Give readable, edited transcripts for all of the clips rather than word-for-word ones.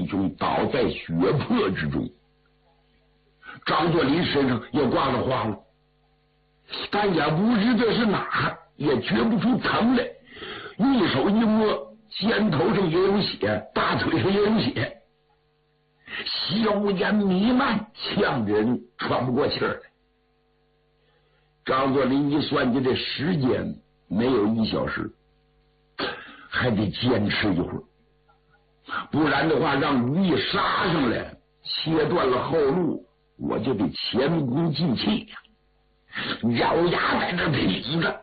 弟兄倒在血泊之中。张作霖身上也挂了花了，但也不知这是哪，也觉不出疼来。一手一摸，肩头上也有血，大腿上也有血，硝烟弥漫，呛得人喘不过气来。张作霖一算计，这时间没有1小时，还得坚持一会儿，不然的话让余毅杀上来，切断了后路，我就得前功尽弃呀！咬牙在这挺着。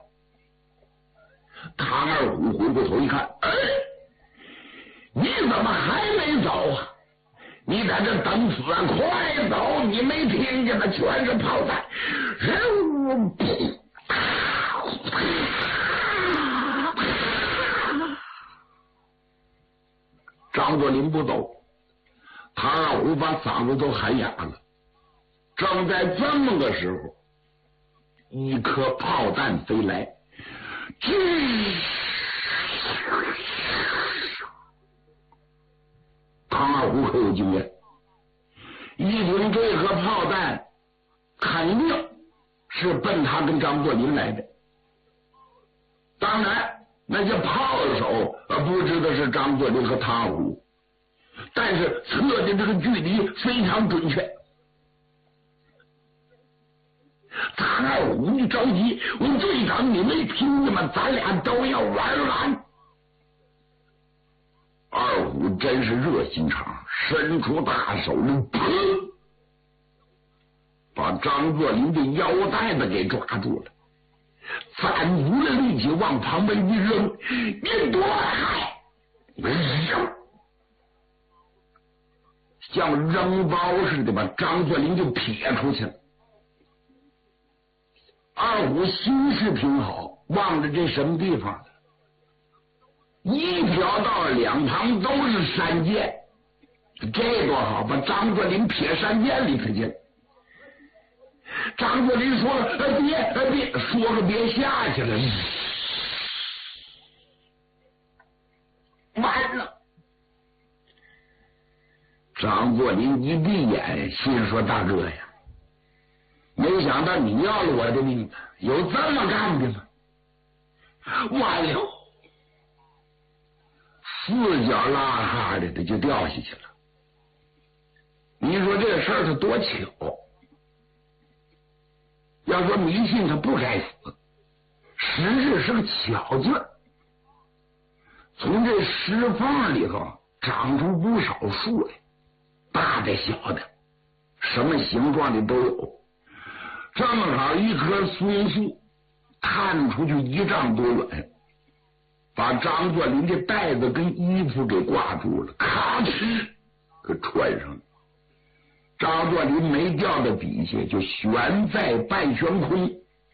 唐二虎回过头一看，哎，你怎么还没走啊？你在这等死啊！快走！你没听见吗？全是炮弹！张作霖不走，唐二虎把嗓子都喊哑了。正在这么个时候，一颗炮弹飞来，唐二虎可有经验，一听这颗炮弹，肯定是奔他跟张作霖来的。当然，那些炮手不知道是张作霖和唐二虎，但是测的这个距离非常准确。唐二虎，你着急，我队长你没听见吗？咱俩都要玩完。二虎真是热心肠，伸出大手来，砰，把张作霖的腰带子给抓住了，攒足了力气往旁边一扔，你躲开！像扔包似的把张作霖就撇出去了。二虎心事挺好，望着这什么地方了？一条道两旁都是山涧，这多好，把张作霖撇山涧里头去了。张作霖说了：“别，说个别下去了。”完了！张作霖一闭眼，心说：“大哥呀，没想到你要了我的命，有这么干的吗？”完了，四脚拉哈的就掉下去了。你说这事儿是多巧！要说迷信他不该死，实质是个巧劲儿。从这石缝里头长出不少树来，大的小的，什么形状的都有。正好一棵松树探出去1丈多远，把张作霖的带子跟衣服给挂住了，咔哧给穿上了。张作霖没掉到底下，就悬在半悬空，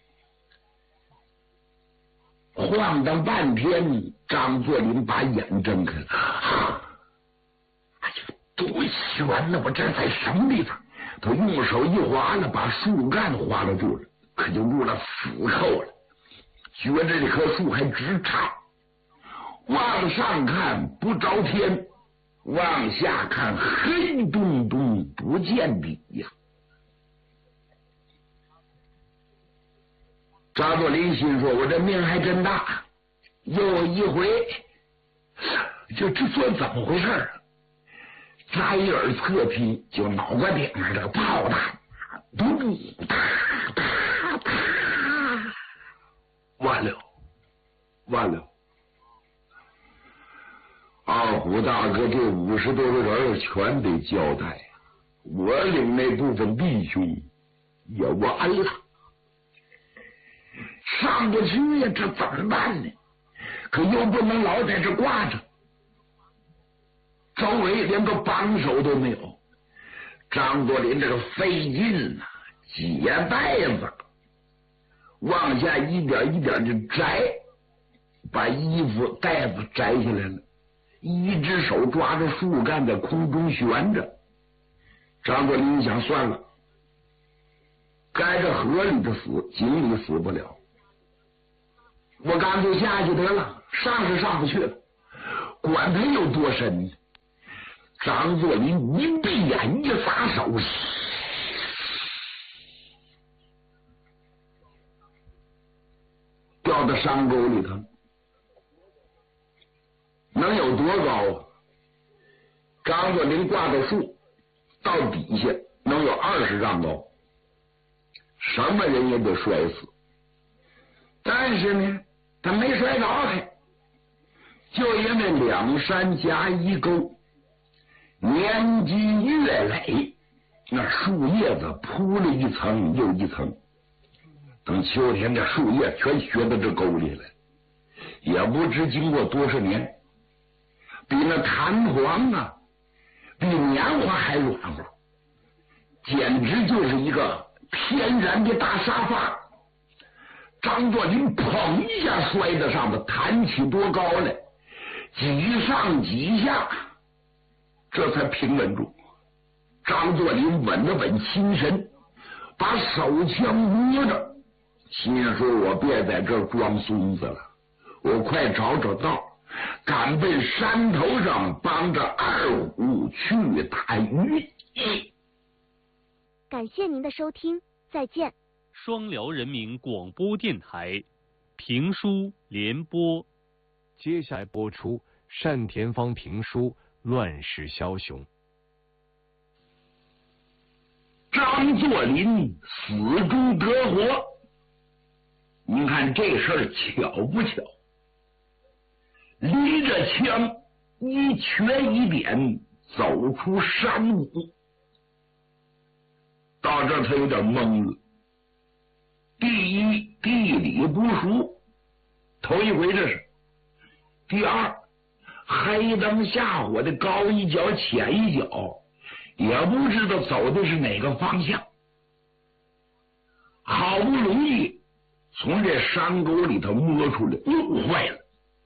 晃荡半天。张作霖把眼睁开了，哎呀，多悬呢！我这在什么地方？他用手一划了，把树干划拉住了，可就入了死扣了，觉着这棵树还直颤。往上看不着天，往下看黑洞洞不见底呀。张作霖心说：“我这命还真大。”又一回，这算怎么回事啊？摘耳侧听，就脑瓜顶上这个炮弹，咚哒哒哒，完了，完了！二虎大哥，这50多个人全得交代呀！我领那部分弟兄也完了，上不去呀，这怎么办呢？可又不能老在这挂着，周围连个帮手都没有。张作霖这个费劲呐，解带子，往下一点一点就摘，把衣服带子摘下来了，一只手抓着树干在空中悬着。张作霖想，算了，该这河里头死，井里死不了，我干脆下去得了，上是上不去了，管他有多深， 张作霖一闭眼一撒手，掉到山沟里头，能有多高啊？张作霖挂到树，到底下能有20丈高，什么人也得摔死。但是呢，他没摔着开，就因为两山夹一沟，年积月累，那树叶子铺了一层又一层，等秋天这树叶全学到这沟里了，也不知经过多少年，比那弹簧啊，比棉花还软和，简直就是一个天然的大沙发。张作霖砰一下摔在上面，弹起多高来，几上几下，这才平稳住。张作霖稳了稳心神，把手枪捏着，心说我别在这儿装孙子了，我快找找道，赶奔山头上帮着二虎去打鱼。 感谢您的收听，再见。 双辽人民广播电台评书联播， 接下来播出单田芳评书《乱世枭雄》。 张作霖死中得活，您看这事儿巧不巧？拎着枪一瘸一扁走出山谷，到这儿他有点懵了。第一，地理不熟，头一回这是；第二，黑灯瞎火的，高一脚浅一脚，也不知道走的是哪个方向。好不容易从这山沟里头摸出来，又坏了，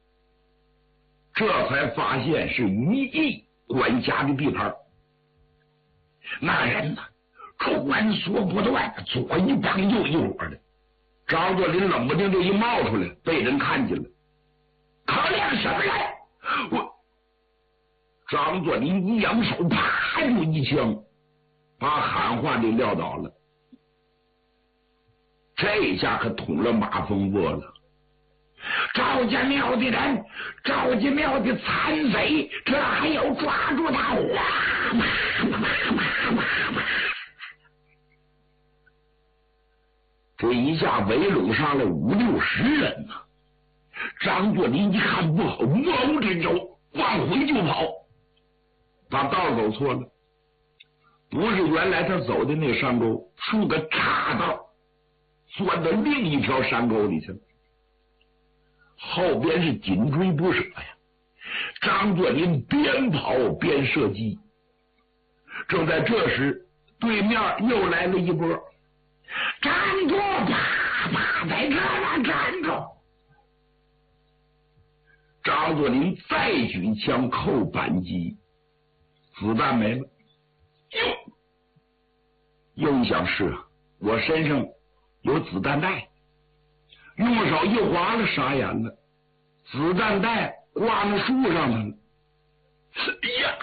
这才发现是于毅管辖的地盘。那人呢，穿梭不断，左一帮右一伙的。张作霖冷不丁就一冒出来，被人看见了，考量什么来？我张作霖一扬手，啪就一枪，把喊话给撂倒了。这下可捅了马蜂窝了。赵家庙的人，赵家庙的残贼，这还要抓住他！这一下围拢上来50、60人呐！张作霖一看不好，猛着走，往回就跑，把道走错了，不是原来他走的那山沟，是个岔道，钻到另一条山沟里去了。后边是紧追不舍呀！张作霖边跑边射击。正在这时，对面又来了一波。站住！啪啪，在这儿站住！张作霖再举枪扣扳机，子弹没了。又一想，是啊，我身上有子弹带，用手一划了，傻眼了，子弹带挂在树上了。哎呀！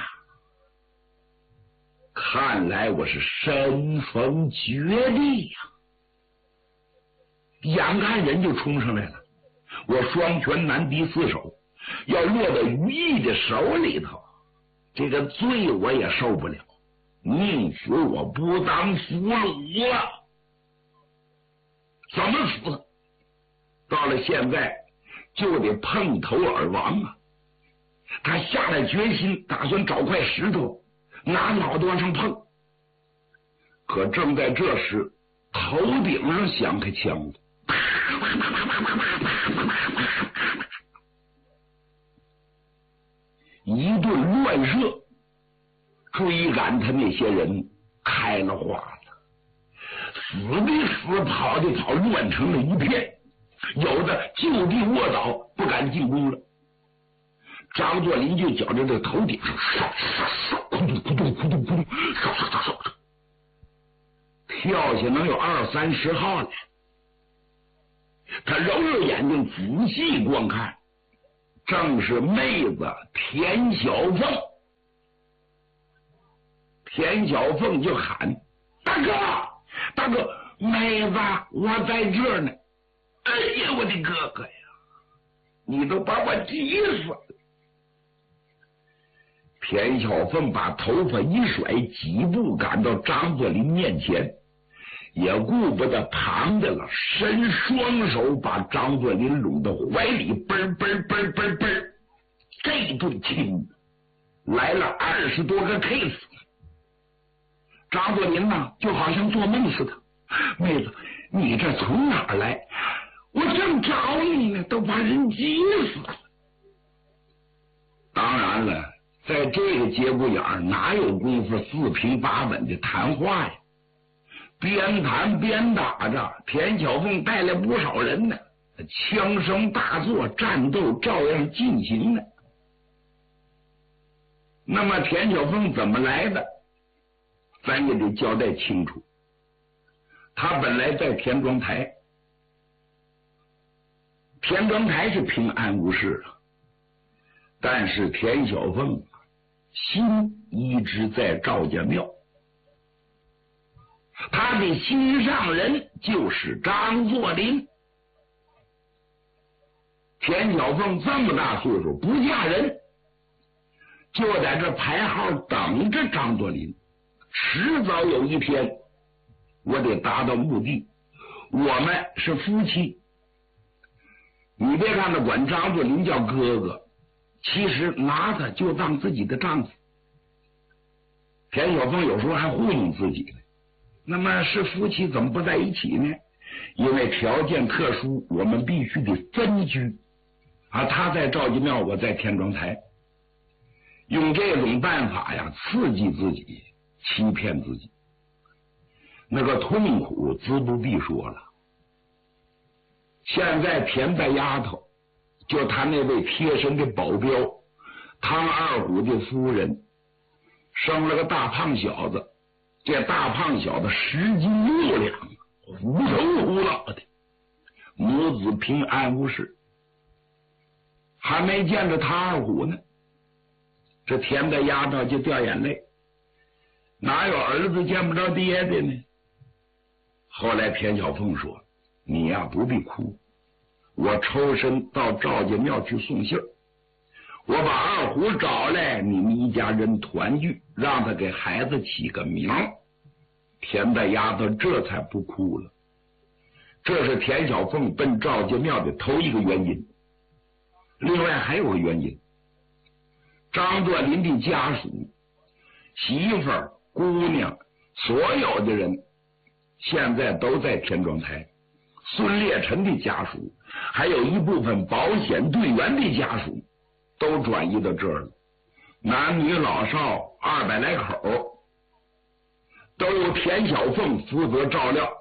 看来我是身逢绝地呀！眼看人就冲上来了，我双拳难敌四手，要落到于毅的手里头，这个罪我也受不了，宁死我不当俘虏啊！怎么死？到了现在就得碰头而亡啊！他下了决心，打算找块石头拿脑袋往上碰，可正在这时，头顶上响开枪了，一顿乱射，追赶他那些人开了花了，死的死，跑的跑，乱成了一片，有的就地卧倒，不敢进攻了。张作霖就觉着这头顶上咕咚咕咚咕咚咕咚，跳下能有20、30号来。他揉揉眼睛，仔细观看，正是妹子田小凤。 田小凤就喊：“大哥，大哥，妹子，我在这儿呢！”哎呀，我的哥哥呀，你都把我急死了！田小凤把头发一甩，几步赶到张作霖面前，也顾不得旁的了，伸双手把张作霖拢到怀里，嘣嘣嘣嘣嘣，这顿亲来了20多个 case。张作霖呢，就好像做梦似的：“妹子，你这从哪儿来？我正找你呢，都把人急死了。”当然了，在这个节骨眼儿，哪有功夫四平八稳的谈话呀？边谈边打着，田小凤带来不少人呢，枪声大作，战斗照样进行呢。那么田小凤怎么来的，咱也得交代清楚。他本来在田庄台，田庄台是平安无事了，但是田小凤心一直在赵家庙，他的心上人就是张作霖。田小凤这么大岁数不嫁人，就在这排号等着张作霖，迟早有一天我得达到目的。我们是夫妻，你别看他管张作霖叫哥哥，其实拿他就当自己的丈夫。田小凤有时候还糊弄自己呢，那么是夫妻怎么不在一起呢？因为条件特殊，我们必须得分居啊，他在赵家庙，我在田庄台，用这种办法呀，刺激自己，欺骗自己，那个痛苦自不必说了。现在田大丫头，就他那位贴身的保镖汤二虎的夫人，生了个大胖小子，这大胖小子10斤6两，糊头糊脑的，母子平安无事。还没见着汤二虎呢，这田大丫头就掉眼泪，哪有儿子见不着爹的呢？后来田小凤说：“你呀，不必哭，我抽身到赵家庙去送信儿，我把二虎找来，你们一家人团聚，让他给孩子起个名。”田大丫头这才不哭了。这是田小凤奔赵家庙的头一个原因。另外还有个原因，张作霖的家属、媳妇儿、姑娘，所有的人现在都在田庄台。孙烈臣的家属，还有一部分保险队员的家属都转移到这儿了，男女老少200来口，都由田小凤负责照料。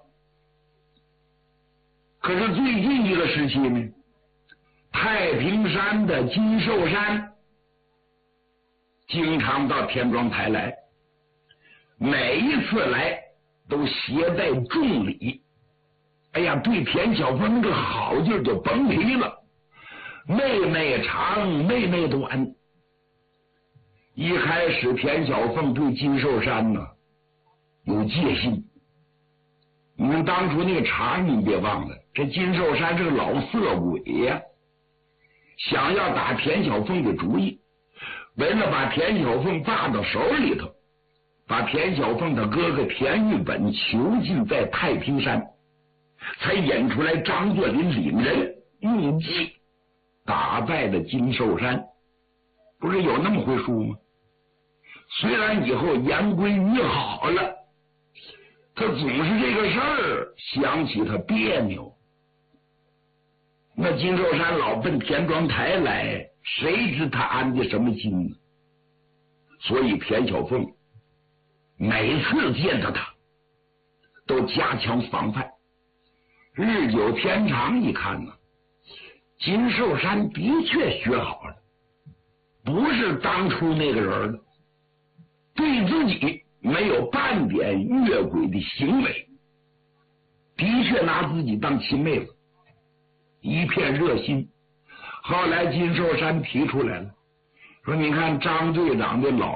可是最近一个时期呢，太平山的金寿山经常到田庄台来，每一次来都携带重礼。哎呀，对田小凤那个好劲儿就甭提了，妹妹长，妹妹短。一开始田小凤对金寿山呢有戒心，你们当初那个茬你别忘了，这金寿山这个老色鬼呀，想要打田小凤的主意，为了把田小凤抓到手里头，把田小凤的哥哥田玉本囚禁在太平山，才演出来张作霖领人用计打败了金寿山，不是有那么回书吗？虽然以后言归于好了，他总是这个事儿想起他别扭。那金寿山老奔田庄台来，谁知他安的什么心呢？所以田小凤每次见到他都加强防范。日久天长一看呢，金寿山的确学好了，不是当初那个人了，对自己没有半点越轨的行为，的确拿自己当亲妹子，一片热心。后来金寿山提出来了，说你看张队长的老